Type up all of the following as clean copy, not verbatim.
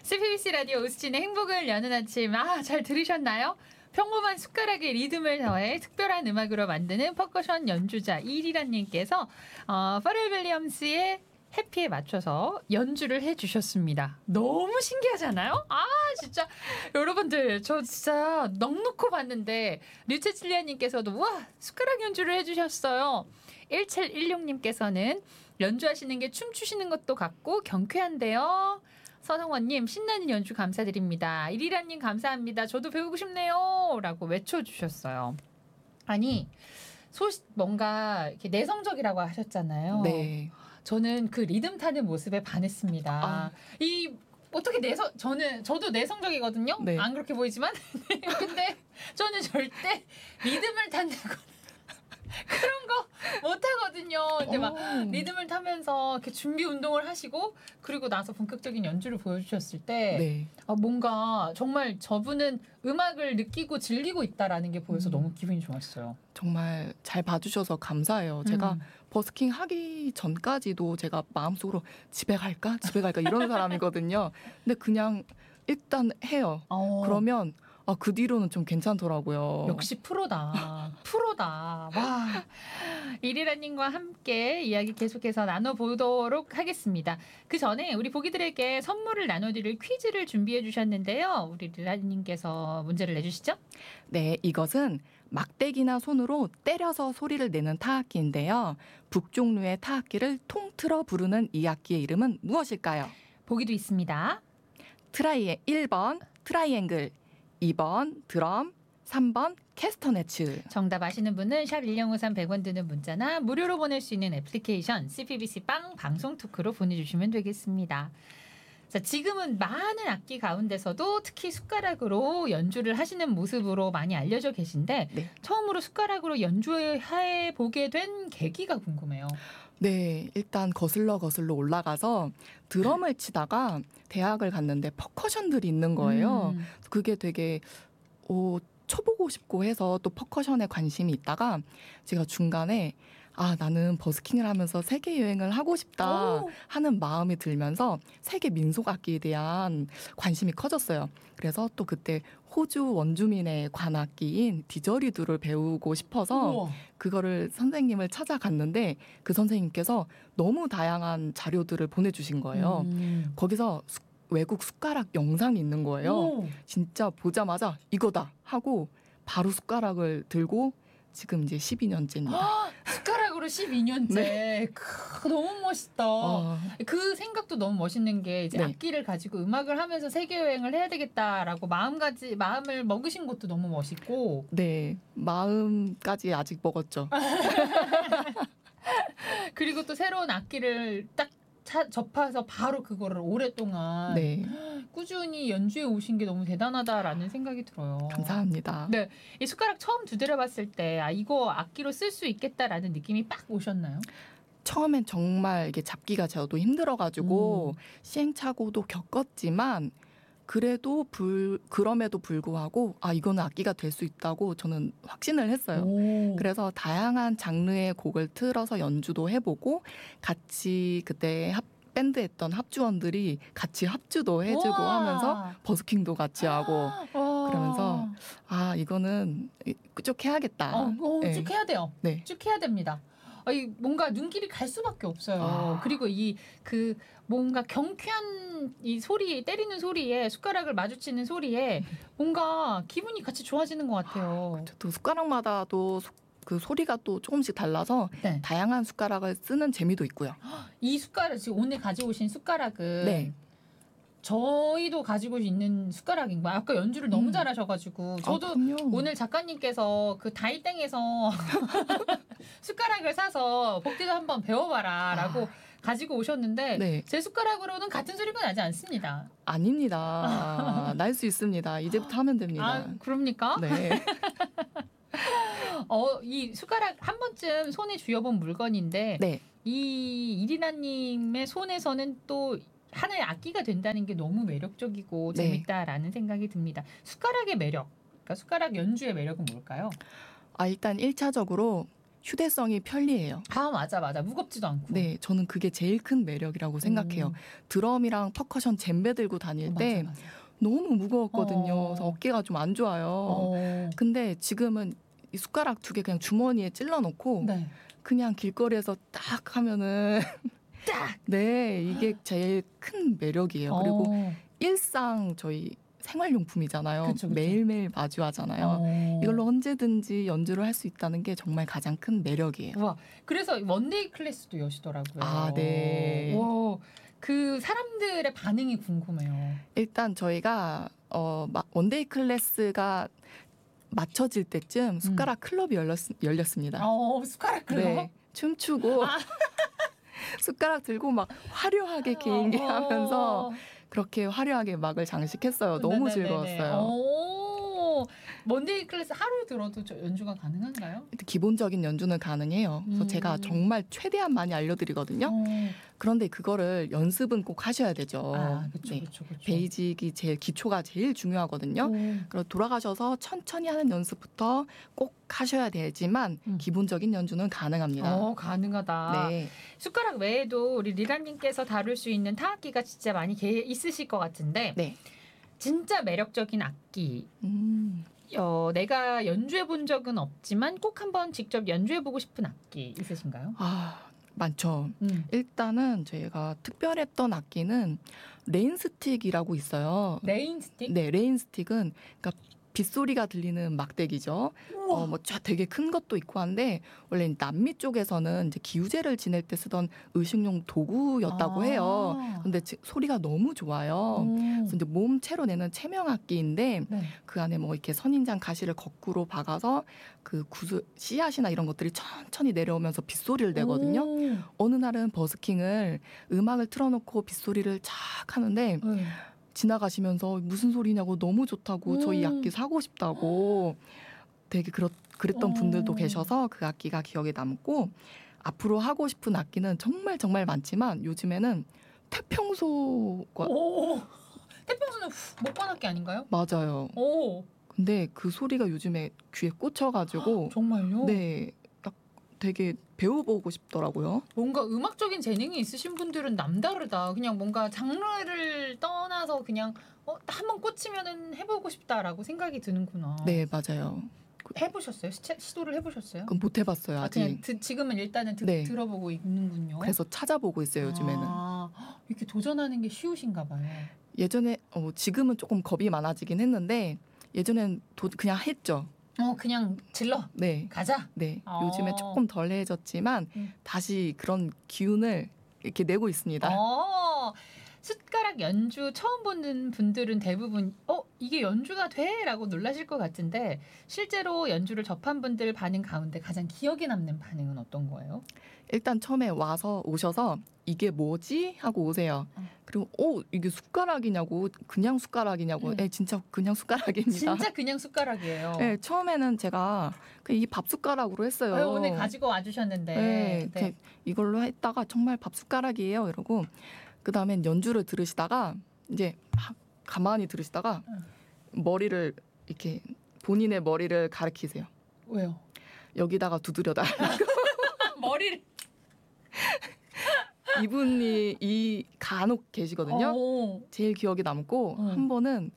CBBC 라디오 우수진의 행복을 여는 아침. 잘 들으셨나요? 평범한 숟가락에 리듬을 더해 특별한 음악으로 만드는 퍼커션 연주자 이리란님께서 퍼렐 윌리엄스의 해피에 맞춰서 연주를 해주셨습니다. 너무 신기하잖아요? 진짜 여러분들 저 진짜 넋놓고 봤는데 류체칠리아님께서도 우와 숟가락 연주를 해주셨어요. 1716님께서는 연주하시는 게 춤추시는 것도 같고 경쾌한데요. 서성원님 신나는 연주 감사드립니다. 이리란님 감사합니다. 저도 배우고 싶네요. 라고 외쳐주셨어요. 아니 뭔가 이렇게 내성적이라고 하셨잖아요. 네. 저는 그 리듬 타는 모습에 반했습니다. 어떻게 저도 내성적이거든요. 네. 안 그렇게 보이지만 근데 저는 절대 리듬을 탄다거나 그런 거 못하거든요. 근데 막 리듬을 타면서 이렇게 준비 운동을 하시고 그리고 나서 본격적인 연주를 보여주셨을 때 네. 뭔가 정말 저분은 음악을 느끼고 즐기고 있다라는 게 보여서 너무 기분이 좋았어요. 정말 잘 봐주셔서 감사해요. 제가 버스킹 하기 전까지도 제가 마음속으로 집에 갈까 이런 사람이거든요. 근데 그냥 일단 해요. 그러면 그 뒤로는 좀 괜찮더라고요. 역시 프로다. 와. 이리라님과 함께 이야기 계속해서 나눠보도록 하겠습니다. 그 전에 우리 보기들에게 선물을 나눠드릴 퀴즈를 준비해 주셨는데요. 우리 리라님께서 문제를 내주시죠. 네, 이것은 막대기나 손으로 때려서 소리를 내는 타악기인데요. 북종류의 타악기를 통틀어 부르는 이 악기의 이름은 무엇일까요? 보기도 있습니다. 1번 트라이앵글, 2번 드럼, 3번 캐스터네츠. 정답 아시는 분은 샵 1053 100원 드는 문자나 무료로 보낼 수 있는 애플리케이션 CBBC 빵 방송 토크로 보내주시면 되겠습니다. 자, 지금은 많은 악기 가운데서도 특히 숟가락으로 연주를 하시는 모습으로 많이 알려져 계신데 네. 처음으로 숟가락으로 연주해 보게 된 계기가 궁금해요. 네, 일단 거슬러 올라가서 드럼을 치다가 대학을 갔는데 퍼커션들이 있는 거예요. 그게 되게 쳐보고 싶고 해서 또 퍼커션에 관심이 있다가 제가 중간에 나는 버스킹을 하면서 세계 여행을 하고 싶다 하는 마음이 들면서 세계 민속악기에 대한 관심이 커졌어요. 그래서 또 그때 호주 원주민의 관악기인 디저리두를 배우고 싶어서 우와. 그거를 선생님을 찾아갔는데 그 선생님께서 너무 다양한 자료들을 보내주신 거예요. 거기서 외국 숟가락 영상이 있는 거예요. 진짜 보자마자 이거다 하고 바로 숟가락을 들고 지금 이제 12년째입니다. 숟가락으로 12년째. 네. 너무 멋있다. 그 생각도 너무 멋있는 게 이제 네. 악기를 가지고 음악을 하면서 세계 여행을 해야 되겠다라고 마음을 먹으신 것도 너무 멋있고. 네, 마음까지 아직 먹었죠. 그리고 또 새로운 악기를 딱 접해서 바로 그거를 오랫동안 네. 꾸준히 연주해 오신 게 너무 대단하다라는 생각이 들어요. 감사합니다. 네, 이 숟가락 처음 두드려봤을 때 이거 악기로 쓸 수 있겠다라는 느낌이 빡 오셨나요? 처음엔 정말 이게 잡기가 저도 힘들어가지고 시행착오도 겪었지만 그래도 그럼에도 불구하고 이거는 악기가 될 수 있다고 저는 확신을 했어요. 그래서 다양한 장르의 곡을 틀어서 연주도 해보고 같이 그때 밴드 했던 합주원들이 같이 합주도 해주고 하면서 버스킹도 같이 하고 그러면서 이거는 쭉 해야겠다. 네. 쭉 해야 돼요. 네. 쭉 해야 됩니다. 뭔가 눈길이 갈 수밖에 없어요. 그리고 뭔가 경쾌한 이 소리, 때리는 소리에 숟가락을 마주치는 소리에 뭔가 기분이 같이 좋아지는 것 같아요. 또 숟가락마다 또 그 소리가 또 조금씩 달라서 네. 다양한 숟가락을 쓰는 재미도 있고요. 이 숟가락, 지금 오늘 가지고 오신 숟가락은 네. 저희도 가지고 있는 숟가락인 거야. 아까 연주를 너무 잘하셔가지고 저도 오늘 작가님께서 그 다이땡에서 숟가락을 사서 복디도 한번 배워봐라라고 가지고 오셨는데 네. 제 숟가락으로는 같은 소리가 나지 않습니다. 아닙니다. 날 수 있습니다. 이제부터 하면 됩니다. 그럽니까? 네. 이 숟가락 한 번쯤 손에 쥐어본 물건인데 네. 이 이리나님의 손에서는 또 하나의 악기가 된다는 게 너무 매력적이고 네. 재밌다라는 생각이 듭니다. 숟가락의 매력, 그러니까 숟가락 연주의 매력은 뭘까요? 일단 1차적으로 휴대성이 편리해요. 아 맞아 무겁지도 않고. 네, 저는 그게 제일 큰 매력이라고 생각해요. 드럼이랑 퍼커션 젬베 들고 다닐 때 맞아. 너무 무거웠거든요. 그래서 어. 어깨가 좀 안 좋아요. 어. 근데 지금은 이 숟가락 2개 그냥 주머니에 찔러 놓고 네. 그냥 길거리에서 딱 하면은 딱. 네, 이게 제일 큰 매력이에요. 그리고 어. 일상 저희 생활용품이잖아요. 그쵸. 매일매일 마주하잖아요. 어. 이걸로 언제든지 연주를 할 수 있다는 게 정말 가장 큰 매력이에요. 와, 그래서 원데이 클래스도 여시더라고요. 아, 네. 와, 그 사람들의 반응이 궁금해요. 일단 저희가 원데이 클래스가 맞춰질 때쯤 숟가락 클럽이 열렸습니다. 숟가락 클럽? 네, 춤추고 숟가락 들고 막 화려하게 개인기 하면서 그렇게 화려하게 막을 장식했어요. 너무 네네네네. 즐거웠어요. 원데이 클래스 하루 들어도 연주가 가능한가요? 기본적인 연주는 가능해요. 그래서 제가 정말 최대한 많이 알려드리거든요. 그런데 그거를 연습은 꼭 하셔야 되죠. 그렇죠, 네. 그렇죠. 베이직이 기초가 제일 중요하거든요. 그래서 돌아가셔서 천천히 하는 연습부터 꼭 하셔야 되지만 기본적인 연주는 가능합니다. 가능하다. 네. 숟가락 외에도 우리 리라님께서 다룰 수 있는 타악기가 진짜 많이 있으실 것 같은데 네. 진짜 매력적인 악기. 내가 연주해 본 적은 없지만 꼭 한번 직접 연주해 보고 싶은 악기 있으신가요? 많죠. 일단은 저희가 특별했던 악기는 레인스틱이라고 있어요. 레인스틱? 네, 레인스틱은 그러니까 빗소리가 들리는 막대기죠. 되게 큰 것도 있고 한데 원래 남미 쪽에서는 이제 기우제를 지낼 때 쓰던 의식용 도구였다고 해요. 근데 소리가 너무 좋아요. 그래서 이제 몸체로 내는 체명 악기인데 네. 그 안에 뭐 이렇게 선인장 가시를 거꾸로 박아서 그 구슬 씨앗이나 이런 것들이 천천히 내려오면서 빗소리를 내거든요. 어느 날은 버스킹을 음악을 틀어놓고 빗소리를 쫙 하는데 지나가시면서 무슨 소리냐고 너무 좋다고 저희 악기 사고 싶다고 되게 그랬던 분들도 계셔서 그 악기가 기억에 남고 앞으로 하고 싶은 악기는 정말 정말 많지만 요즘에는 태평소가 태평소는 목관 악기 아닌가요? 맞아요. 근데 그 소리가 요즘에 귀에 꽂혀가지고 정말요? 네, 딱 되게 배워보고 싶더라고요. 뭔가 음악적인 재능이 있으신 분들은 남다르다. 그냥 뭔가 장르를 떠나서 그냥 한번 꽂히면은 해보고 싶다라고 생각이 드는구나. 네, 맞아요. 해보셨어요? 시도를 해보셨어요? 그건 못 해봤어요, 아직. 그냥 지금은 일단은 네. 들어보고 있는군요. 그래서 찾아보고 있어요, 요즘에는. 이렇게 도전하는 게 쉬우신가 봐요. 예전에 지금은 조금 겁이 많아지긴 했는데 예전엔 그냥 했죠. 그냥 질러. 네. 가자. 네. 요즘에 조금 덜해졌지만 다시 그런 기운을 이렇게 내고 있습니다. 숟가락 연주 처음 보는 분들은 대부분 이게 연주가 돼? 라고 놀라실 것 같은데 실제로 연주를 접한 분들 반응 가운데 가장 기억에 남는 반응은 어떤 거예요? 일단 처음에 오셔서 이게 뭐지? 하고 오세요. 그리고 이게 숟가락이냐고 그냥 숟가락이냐고 네, 진짜 그냥 숟가락입니다. 진짜 그냥 숟가락이에요. 네, 처음에는 제가 이 밥 숟가락으로 했어요. 오늘 가지고 와주셨는데 네. 이걸로 했다가 정말 밥 숟가락이에요 이러고 그 다음엔 연주를 들으시다가 이제 막 가만히 들으시다가 머리를 이렇게 본인의 머리를 가리키세요. 왜요? 여기다가 두드려달라고. 머리를. 이분이 간혹 계시거든요. 제일 기억에 남고 한 번은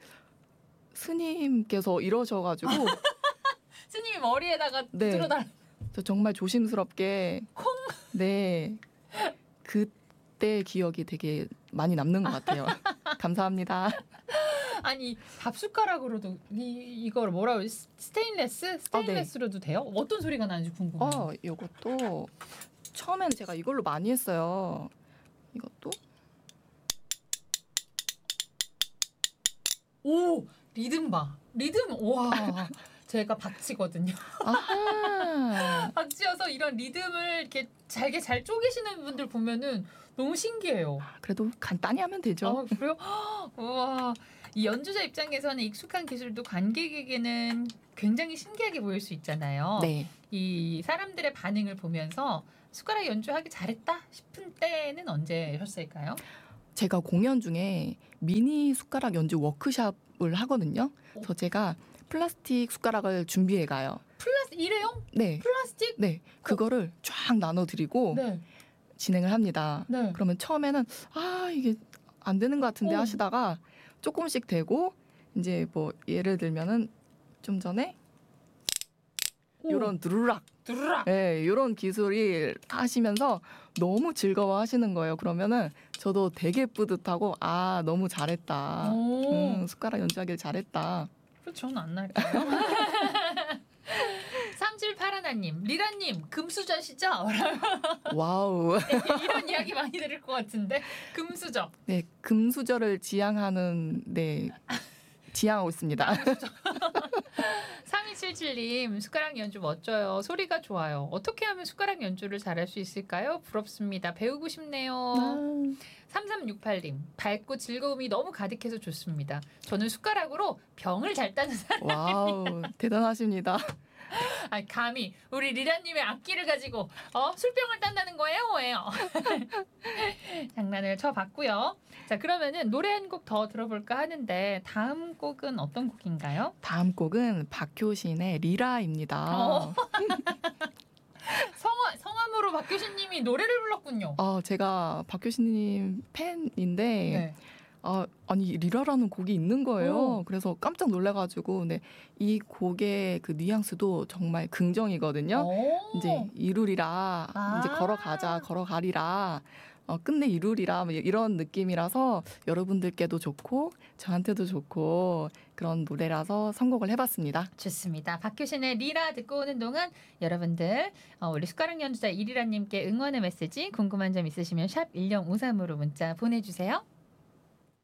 스님께서 이러셔가지고 스님이 머리에다가 네. 두드려달라. 저 정말 조심스럽게 네. 그때 기억이 되게 많이 남는 것 같아요. 감사합니다. 아니 밥 숟가락으로도 이걸 뭐라고 스테인레스로도 돼요? 어떤 소리가 나는지 궁금해요. 이것도 처음엔 제가 이걸로 많이 했어요. 이것도 리듬 봐. 리듬 와. 제가 박치거든요. 박치여서 이런 리듬을 이렇게 잘게 잘 쪼개시는 분들 보면은 너무 신기해요. 그래도 간단히 하면 되죠. 그래요? 우와. 이 연주자 입장에서는 익숙한 기술도 관객에게는 굉장히 신기하게 보일 수 있잖아요. 네. 이 사람들의 반응을 보면서 숟가락 연주하기 잘했다 싶은 때는 언제였을까요? 제가 공연 중에 미니 숟가락 연주 워크숍을 하거든요. 그래서 제가 플라스틱 숟가락을 준비해 가요. 일회용 네, 플라스틱? 네, 그거를 쫙 나눠드리고 네. 진행을 합니다. 네. 그러면 처음에는 이게 안 되는 것 같은데 어. 하시다가 조금씩 되고 이제 뭐 예를 들면은 좀 전에 요런 드루락 두루락. 예, 요런 기술이 하시면서 너무 즐거워하시는 거예요. 그러면은 저도 되게 뿌듯하고 너무 잘했다. 오. 숟가락 연주하길 잘했다. 저는 안 날까요? 3781님, 리라님 금수저시죠? 와우. 이런 이야기 많이 들을 것 같은데 금수저. 네, 금수저를 지향하는 지향하고 있습니다. 3277님 숟가락 연주 멋져요. 소리가 좋아요. 어떻게 하면 숟가락 연주를 잘할 수 있을까요? 부럽습니다. 배우고 싶네요. 3368님 밝고 즐거움이 너무 가득해서 좋습니다. 저는 숟가락으로 병을 잘 따는 사람. 와우, 대단하십니다. 아니, 감히 우리 리라님의 악기를 가지고 술병을 딴다는 거예요? 뭐예요? 장난을 쳐봤고요. 자, 그러면은 노래 한 곡 더 들어볼까 하는데 다음 곡은 어떤 곡인가요? 다음 곡은 박효신의 리라입니다. 성함으로 박교신님이 노래를 불렀군요. 제가 박효신님 팬인데 네. 아니 리라라는 곡이 있는 거예요. 오. 그래서 깜짝 놀라가지고 근데 이 곡의 그 뉘앙스도 정말 긍정이거든요. 오. 이제 이루리라 이제 걸어가자 걸어가리라 끝내 이루리라 뭐 이런 느낌이라서 여러분들께도 좋고 저한테도 좋고 그런 노래라서 선곡을 해봤습니다. 좋습니다. 박효신의 리라 듣고 오는 동안 여러분들 우리 숟가락 연주자 이리라님께 응원의 메시지 궁금한 점 있으시면 샵 1053으로 문자 보내주세요.